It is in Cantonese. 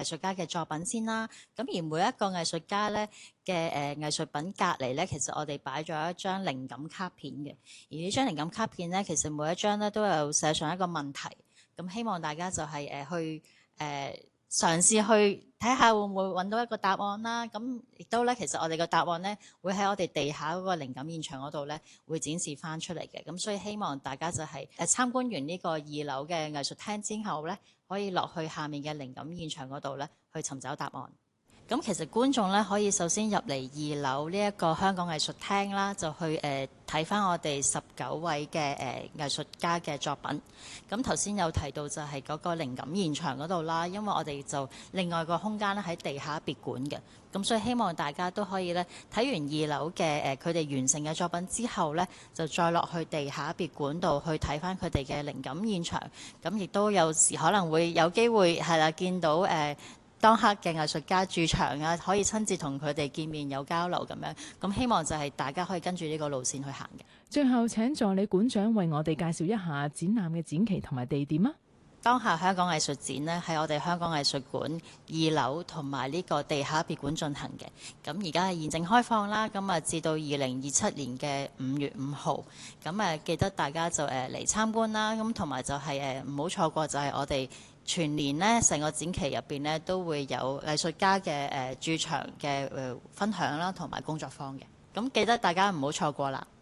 術家嘅作品先啦。咁而每一個藝術家咧嘅藝術品隔離咧，其實我哋擺咗一張靈感卡片嘅。而呢張靈感卡片咧，其實每一張咧都有寫上一個問題。咁希望大家就係去嘗試去睇下會唔會揾到一個答案啦。咁亦都咧，其實我哋個答案咧會喺我哋地下嗰個靈感現場嗰度咧會展示翻出嚟嘅。咁所以希望大家就係參觀完呢個2樓嘅藝術廳之後咧，可以落去下面嘅靈感現場嗰度咧去尋找答案。咁其實觀眾咧可以首先入嚟2樓呢一個香港藝術廳啦，就去睇翻我哋19位嘅藝術家嘅作品。咁頭先有提到就係嗰個靈感現場嗰度啦，因為我哋就另外個空間咧喺地下別館嘅，咁所以希望大家都可以咧睇完2樓嘅佢哋完成嘅作品之後咧，就再落去地下別館度去睇翻佢哋嘅靈感現場。咁亦都有時可能會有機會係啦，見到當刻嘅藝術家駐場啊，可以親自同佢哋見面有交流咁樣，咁希望就係大家可以跟住呢個路線去行嘅。 最後請助理館長為我哋介紹一下展覽嘅展期同埋地點啊。 當下香港藝術展呢，喺我哋香港藝術館2樓同埋呢個地下別館進行嘅。咁而家係現正開放啦，咁啊至到2027年嘅5月5號。咁記得大家就嚟參觀啦，咁同埋就係唔好錯過，就係我哋全年呢成個展期入邊呢都會有藝術家嘅駐場嘅分享啦，同埋工作坊嘅。咁記得大家唔好錯過啦。